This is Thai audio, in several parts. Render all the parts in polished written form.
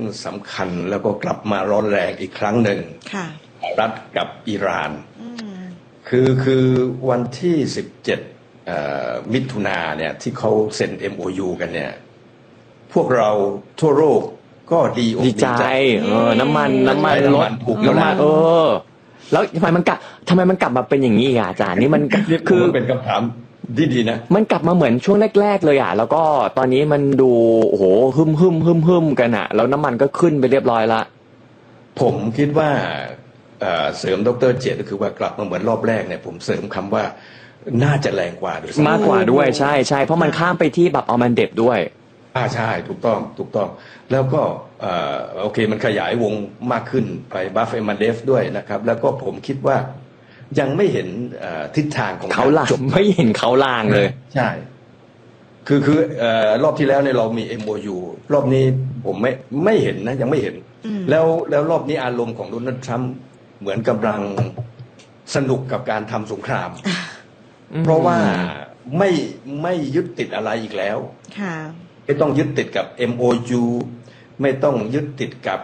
สำคัญแล้วก็กลับมาร้อนแรงอีกครั้งหนึ่งสหรัฐกับอิหร่านคือวันที่17มิถุนาเนี่ยที่เขาเซ็น MOU กันเนี่ยพวกเราทั่วโลกก็ดีอกดีใจน้ำมันลดถูกแล้วนะแล้วทำไมมันกลับมาเป็นอย่างนี้อ่ะอาจารย์นี่มันคือเป็นคำถามดีนะมันกลับมาเหมือนช่วงแรกๆเลยอ่ะแล้วก็ตอนนี้มันดูโอ้โหฮึมกันอ่ะแล้วน้ำมันก็ขึ้นไปเรียบร้อยละผมคิดว่าเสริมดร.เจตก็คือว่ากลับมาเหมือนรอบแรกเนี่ยผมเสริมคำว่าน่าจะแรงกว่าด้วยมากกว่าด้วยใช่เพราะมันข้ามไปที่แบบอัลมันเดบด้วยใช่ถูกต้องแล้วก็โอเคมันขยายวงมากขึ้นไปบัฟเอมันเดฟด้วยนะครับแล้วก็ผมคิดว่ายังไม่เห็นทิศทางของเขาลางไม่เห็นเขาลางเลยใช่คือรอบที่แล้วเนี่ยเรามี MOU รอบนี้ผมไม่เห็นนะยังไม่เห็นแล้วรอบนี้อารมณ์ของโดนัลด์ทรัมป์เหมือนกำลังสนุกกับการทำสงครามเพราะว่าไม่ยึดติดอะไรอีกแล้วไม่ต้องยึดติดกับ MOU ไม่ต้องยึดติดกับ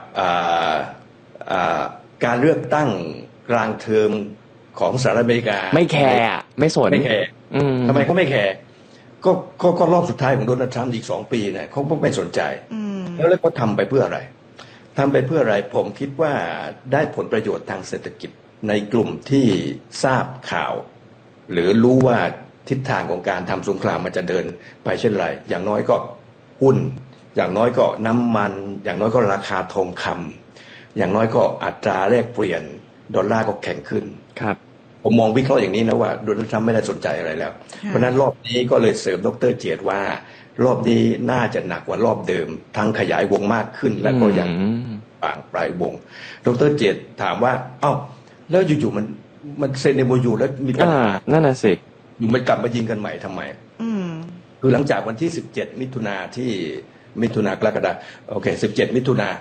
การเลือกตั้งกลางเทอมของสหรัฐอเมริกาไม่แคร์ไม่สนไม่แคร์ทำไมเขาไม่แคร์ก็รอบสุดท้ายของโดนัลด์ทรัมป์อีก2 ปีเนี่ยเขาไม่สนใจแล้วเขาทำไปเพื่ออะไรผมคิดว่าได้ผลประโยชน์ทางเศรษฐกิจในกลุ่มที่ทราบข่าวหรือรู้ว่าทิศทางของการทำสงครามมันจะเดินไปเช่นไรอย่างน้อยก็หุ้นอย่างน้อยก็น้ำมันอย่างน้อยก็ราคาทองคำอย่างน้อยก็อัตราแลกเปลี่ยนดอลลาร์ก็แข็งขึ้นครับผมมองวิเคราะห์อย่างนี้นะว่าโดนัลด์ทรัมป์ไม่ได้สนใจอะไรแล้วเพราะนั้นรอบนี้ก็เลยเสริมดร.เจตว่ารอบนี้น่าจะหนักกว่ารอบเดิมทั้งขยายวงมากขึ้นแล้วก็ยังบางปลายวงดร.เจตถามว่าเอ้าแล้วอยู่ๆมันเซ็น MOU แล้วมีปัญหานั่นน่ะสิอยู่มันกลับมายิงกันใหม่ทำไมคือหลังจากวันที่17มิถุนาที่มิถุนากรกฎาคมโอเค17มิถุนา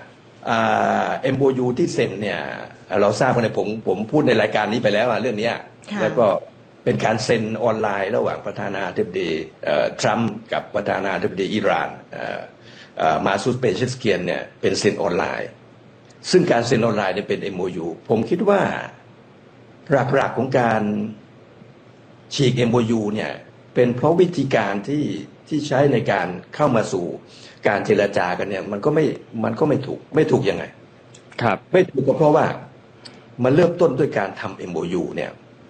MOU ที่เซ็นเนี่ยเราทราบกันในผมพูดในรายการนี้ไปแล้วเรื่องนี้แล้วก็เป็นการเซ็นออนไลน์ระหว่างประธานาธิบดีทรัมป์กับประธานาธิบดีอิหร่านมาซูดเปเชสเกียนเนี่ยเป็นเซ็นออนไลน์ซึ่งการเซ็นออนไลน์เนี่ยเป็น MOU ผมคิดว่าหลักๆของการฉีก MOU เนี่ยเป็นเพราะวิธีการที่ใช้ในการเข้ามาสู่การเจรจากันเนี่ยมันก็ไม่ถูกยังไงครับไม่ถูกก็เพราะว่ามันเริ่มต้นด้วยการทำ MOU เนี่ย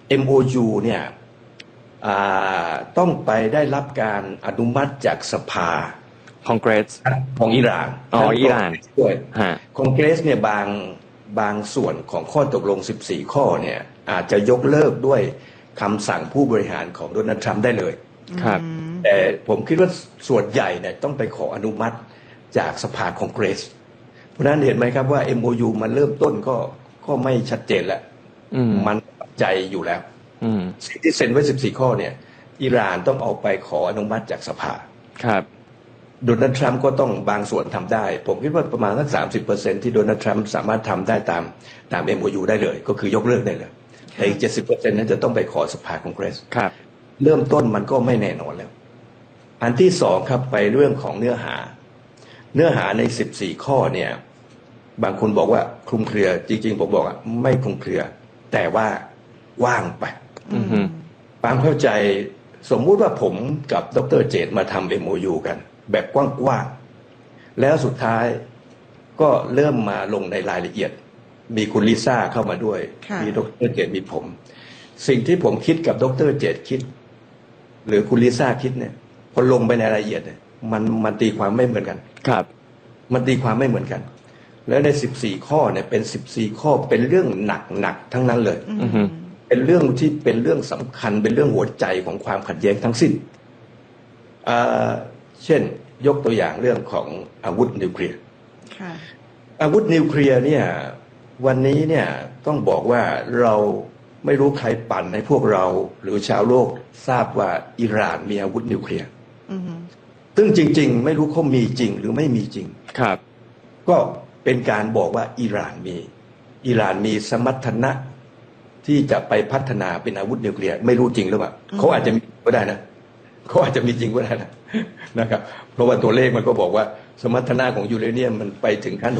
MOU เนี่ยต้องไปได้รับการอนุมัติจากสภาคองเกรสของอิหร่านอิหร่านด้วยคองเกรสเนี่ยบางส่วนของข้อตกลง14ข้อเนี่ยอาจจะยกเลิกด้วยคำสั่งผู้บริหารของโดนัลด์ทรัมป์ได้เลยครับแต่ผมคิดว่าส่วนใหญ่เนี่ยต้องไปขออนุมัติจากสภาคองเกรสเพราะนั้นเห็นไหมครับว่า MOU มันเริ่มต้นก็ไม่ชัดเจนแล้วมันใจอยู่แล้วสิ่งที่เซ็นไว้14ข้อเนี่ยอิหร่านต้องเอาไปขออนุมัติจากสภาครับโดนัลด์ทรัมป์ก็ต้องบางส่วนทำได้ผมคิดว่าประมาณสัก 30% ที่โดนัลด์ทรัมป์สามารถทำได้ตาม MOU ได้เลยก็คือยกเลิกได้เลยแต่อีก 70% นั้นจะต้องไปขอสภาคองเกรสครับเริ่มต้นมันก็ไม่แน่นอนแล้วอันที่2ครับไปเรื่องของเนื้อหาใน14ข้อเนี่ยบางคนบอกว่าคลุมเครือจริงๆผมบอกไม่คลุมเครือแต่ว่าว่างไปความเข้าใจสมมุติว่าผมกับดร.เจตมาทำ MOU กันแบบกว้างๆแล้วสุดท้ายก็เริ่มมาลงในรายละเอียดมีคุณลิซ่าเข้ามาด้วยมีดร.เจตมีผมสิ่งที่ผมคิดกับดร.เจตคิดหรือคุณลิซ่าคิดเนี่ยพอลงไปในรายละเอียดเนี่ยมันตีความไม่เหมือนกันครับมันตีความไม่เหมือนกันแล้วใน14ข้อเนี่ยเป็น14ข้อเป็นเรื่องหนักทั้งนั้นเลยเป็นเรื่องที่เป็นเรื่องสำคัญเป็นเรื่องหัวใจของความขัดแย้งทั้งสิ้นเช่นยกตัวอย่างเรื่องของอาวุธนิวเคลียร์อาวุธนิวเคลียร์เนี่ยวันนี้เนี่ยต้องบอกว่าเราไม่รู้ใครปั่นให้พวกเราหรือชาวโลกทราบว่าอิหร่านมีอาวุธนิวเคลียร์ซึ่งจริงๆไม่รู้เขามีจริงหรือไม่มีจริงครับก็เป็นการบอกว่าอิหร่านมีสมรรถนะที่จะไปพัฒนาเป็นอาวุธนิวเคลียร์ไม่รู้จริงหรือเปล่าเขาอาจจะมีก็ได้นะเขาอาจจะมีจริงก็ได้นะครับเพราะว่าตัวเลขมันก็บอกว่าสมรรถนะของยูเรเนียมมันไปถึงขั้น